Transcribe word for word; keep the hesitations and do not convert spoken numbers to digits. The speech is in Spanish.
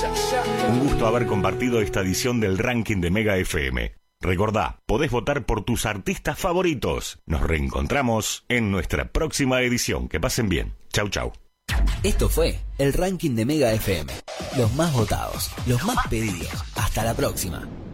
Un gusto haber compartido esta edición del ranking de Mega F M. Recordá, podés votar por tus artistas favoritos. Nos reencontramos en nuestra próxima edición. Que pasen bien. Chau, chau. Esto fue el ranking de Mega F M. Los más votados, los más pedidos. Hasta la próxima.